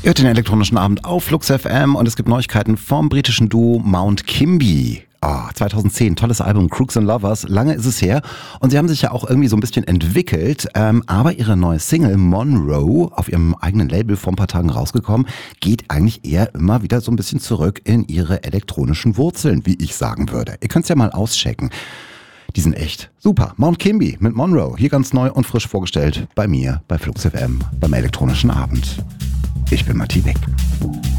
Ihr hört den elektronischen Abend auf Flux FM und es gibt Neuigkeiten vom britischen Duo Mount Kimbie. 2010, tolles Album, Crooks and Lovers, lange ist es her und sie haben sich ja auch irgendwie so ein bisschen entwickelt, aber ihre neue Single Monroe, auf ihrem eigenen Label vor ein paar Tagen rausgekommen, geht eigentlich eher immer wieder so ein bisschen zurück in ihre elektronischen Wurzeln, wie ich sagen würde. Ihr könnt es ja mal auschecken. Die sind echt super. Mount Kimbie mit Monroe, hier ganz neu und frisch vorgestellt bei mir, bei Flux FM, beim elektronischen Abend. Ich bin Matti Beck.